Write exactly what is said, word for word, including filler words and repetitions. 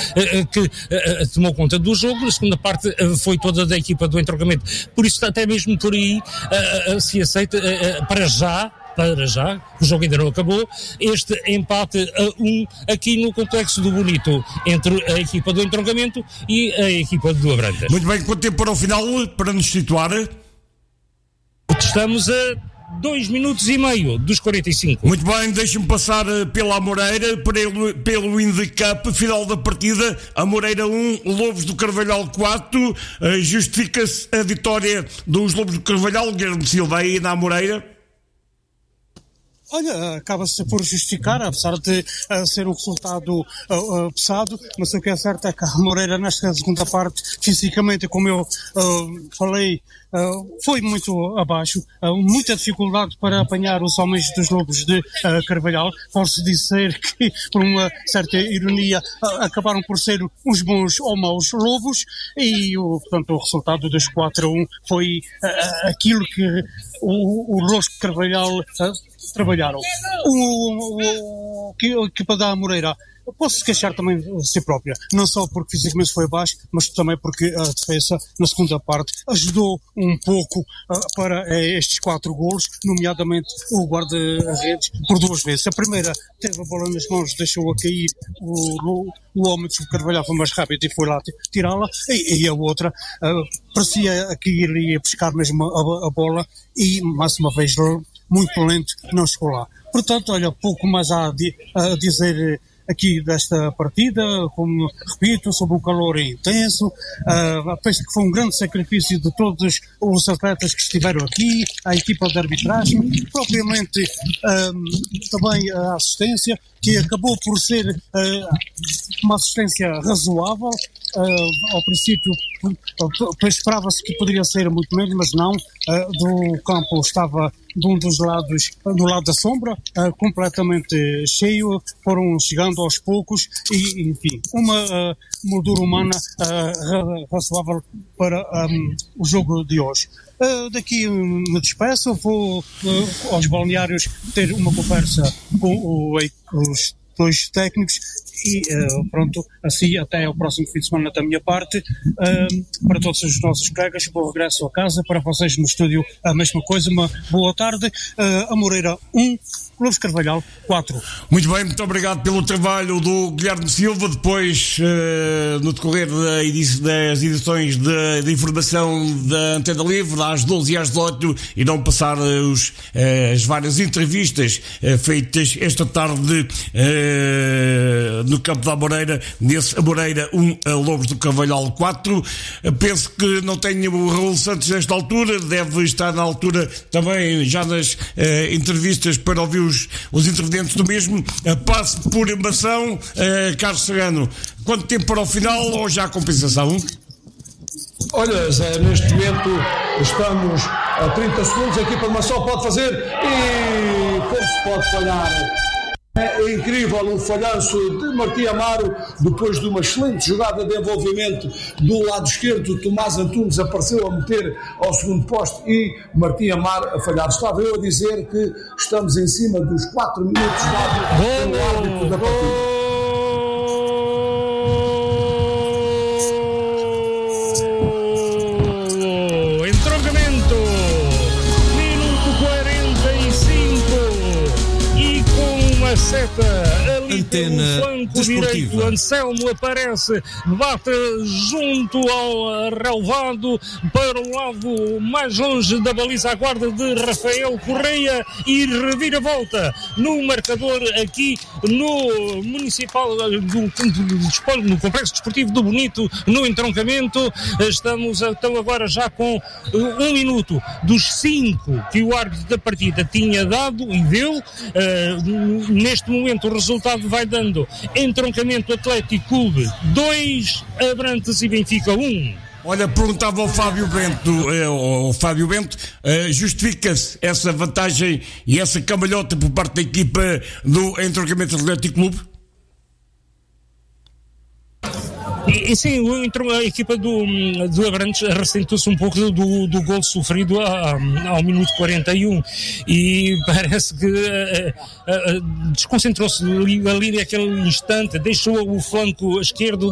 uh, que uh, tomou conta do jogo, a segunda parte uh, foi toda da equipa do entroncamento. Por isso, até mesmo por aí, uh, uh, se aceita, uh, uh, para já, para já, o jogo ainda não acabou, este empate a um aqui no Complexo do Bonito, entre a equipa do entroncamento e a equipa do Abrantes. Muito bem, quanto tempo para o final, para nos situar? Estamos a dois minutos e meio dos quarenta e cinco. Muito bem, deixe-me passar pela Amoreira, pelo, pelo Indy Cup, final da partida, Amoreira um, Lobos do Carvalhal quatro, uh, justifica-se a vitória dos Lobos do Carvalhal, Guilherme Silva, aí na Amoreira? Olha, acaba-se por justificar, apesar de uh, ser um resultado uh, uh, pesado, mas o que é certo é que a Moreira, nesta segunda parte, fisicamente, como eu uh, falei, uh, foi muito abaixo, uh, muita dificuldade para apanhar os homens dos Lobos de uh, Carvalhal. Posso dizer que, por uma certa ironia, uh, acabaram por ser uns bons ou maus Lobos, e o, portanto, o resultado dos quatro a um foi uh, aquilo que o, o Lobos de Carvalhal uh, trabalharam. O, o, o, a equipa da Amoreira posso-se queixar também de si própria, não só porque fisicamente foi abaixo, mas também porque a defesa, na segunda parte, ajudou um pouco uh, para uh, estes quatro golos, nomeadamente o guarda-redes, por duas vezes. A primeira teve a bola nas mãos, deixou-a cair, o, o, o homem de Carvalhal foi mais rápido e foi lá tirá-la, e, e a outra uh, parecia que ele ia buscar mesmo a, a bola e, mais uma vez, muito lento, não chegou lá. Portanto, olha, pouco mais há de, a dizer aqui desta partida, como repito, sobre o calor intenso. Uh, penso que foi um grande sacrifício de todos os atletas que estiveram aqui, a equipa de arbitragem, propriamente um, também a assistência, que acabou por ser uh, uma assistência razoável. Uh, ao princípio uh, esperava-se que poderia ser muito menos, mas não. Uh, do campo estava de um dos lados, do lado da sombra, uh, completamente cheio, foram chegando aos poucos e, enfim, uma uh, moldura humana uh, razoável para um, o jogo de hoje. Uh, daqui me despeço, vou uh, aos balneários ter uma conversa com o, os dois técnicos e uh, pronto, assim até o próximo fim de semana da minha parte. Uh, para todos os nossos colegas, bom regresso a casa, para vocês no estúdio a mesma coisa, uma boa tarde. uh, Amoreira um, Lobos Carvalhal quatro. Muito bem, muito obrigado pelo trabalho do Guilherme Silva. Depois, uh, no decorrer da edi- das edições de, de informação da Antena Livre, às doze e às dezoito, irão passar uh, os, uh, as várias entrevistas uh, feitas esta tarde uh, no campo da Amoreira, nesse Amoreira um, a Lobos do Carvalhal quatro. Uh, penso que não tenho o Raul Santos nesta altura, deve estar na altura também já nas uh, entrevistas para ouvir os Os, os intervenientes do mesmo. Uh, passo por embação, uh, Carlos Serrano, quanto tempo para o final ou já a compensação? Olha, Zé, neste momento estamos a trinta segundos, a equipa de Massó pode fazer e como se pode falhar. É incrível o falhanço de Martim Amaro, depois de uma excelente jogada de envolvimento do lado esquerdo. Tomás Antunes apareceu a meter ao segundo poste e Martim Amaro a falhar. Estava eu a dizer que estamos em cima dos quatro minutos dados pelo árbitro da partida. Entroncamento, minuto quarenta e cinco e com uma seta ali Antena pelo flanco Desportiva. direito. Anselmo aparece, bate junto ao relvado para o lado mais longe da baliza, a guarda de Rafael Correia e revira-volta no marcador aqui no Municipal do, do, no Complexo Desportivo do Bonito, no entroncamento. Estamos então agora já com um minuto dos cinco que o árbitro da partida tinha dado e deu. Uh, neste momento o resultado vai dando Entroncamento Atlético Clube dois, Abrantes e Benfica um. Olha, perguntava ao Fábio Bento, eh, ao Fábio Bento, eh, justifica-se essa vantagem e essa cambalhota por parte da equipa do Entroncamento Atlético Clube? E, e sim, a equipa do, do Abrantes ressentou-se um pouco do, do gol sofrido a, a, ao minuto quarenta e um e parece que a, a, a, desconcentrou-se ali, ali naquele instante, deixou o flanco esquerdo